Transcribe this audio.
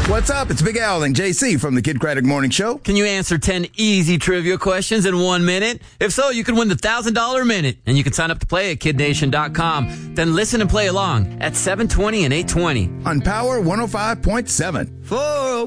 What's up? It's Big Al and JC from the Kid Craddock Morning Show. Can you answer 10 easy trivia questions in 1 minute? If so, you can win the $1,000 minute. And you can sign up to play at KidNation.com. Then listen and play along at 7:20 and 8:20. On Power 105.7.